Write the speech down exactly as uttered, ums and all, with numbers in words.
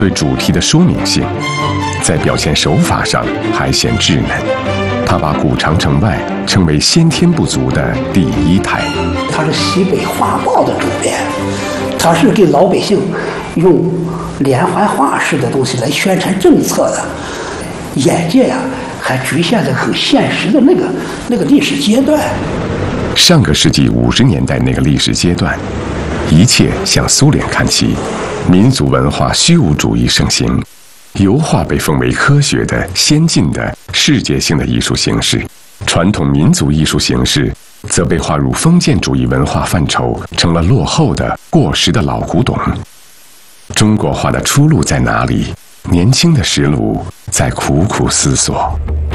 对主题的说明性，在表现手法上还显稚嫩。他把古长城外称为先天不足的第一台。 他是西北画报的主编，他是给老百姓用连环画式的东西来宣传政策的。眼界呀、啊，还局限在很现实的那个那个历史阶段。 上个世纪五十年代那个历史阶段，一切向苏联看齐，民族文化虚无主义盛行，油画被奉为科学的、先进的、世界性的艺术形式，传统民族艺术形式则被划入封建主义文化范畴，成了落后的、过时的老古董。中国画的出路在哪里？年轻的石鲁在苦苦思索。